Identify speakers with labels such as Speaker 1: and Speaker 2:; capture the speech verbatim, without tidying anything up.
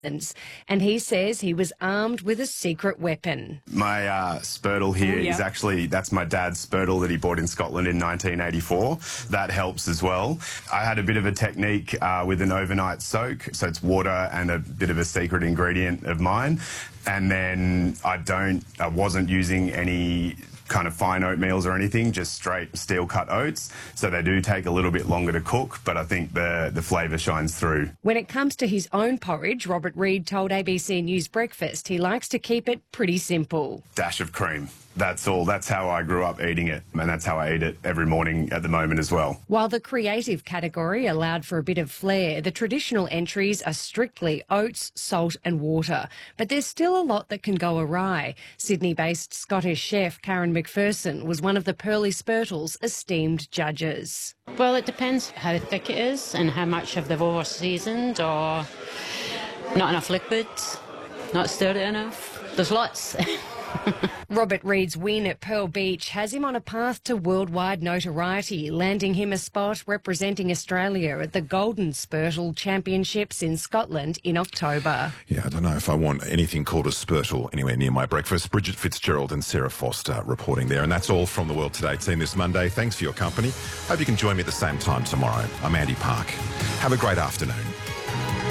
Speaker 1: and he says he was armed with a secret weapon.
Speaker 2: My uh, Spurtle here
Speaker 1: oh, yeah.
Speaker 2: is actually, that's my dad's Spurtle that he bought in Scotland in nineteen eighty-four. That helps as well. I had a bit of a technique uh, with an overnight soak, so it's water and a bit of a secret ingredient of mine. And then I don't, I wasn't using any kind of fine oatmeals or anything, just straight steel cut oats. So they do take a little bit longer to cook, but I think the, the flavour shines through.
Speaker 1: When it comes to his own porridge, Robert Reid told A B C News Breakfast he likes to keep it pretty simple.
Speaker 2: Dash of cream. That's all. That's how I grew up eating it, and that's how I eat it every morning at the moment as well.
Speaker 1: While the creative category allowed for a bit of flair, the traditional entries are strictly oats, salt and water. But there's still a lot that can go awry. Sydney-based Scottish chef Karen McPherson was one of the Pearly Spurtle's esteemed judges.
Speaker 3: Well, it depends how thick it is and how much of they've over-seasoned or not enough liquid, not stirred it enough. There's lots.
Speaker 1: Robert Reid's win at Pearl Beach has him on a path to worldwide notoriety, landing him a spot representing Australia at the Golden Spurtle Championships in Scotland in October.
Speaker 4: Yeah, I don't know if I want anything called a Spurtle anywhere near my breakfast. Bridget Fitzgerald and Sarah Foster reporting there. And that's all from the World Today team this Monday. Thanks for your company. Hope you can join me at the same time tomorrow. I'm Andy Park. Have a great afternoon.